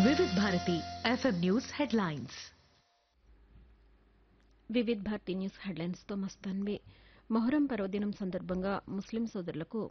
వివిధ Bharati FM news headlines. Vividh Bharati news హెడ్లైన్స్తో మస్తాన్వి. Muharram పర్వదినం సందర్భంగా ముస్లిం సోదరులకు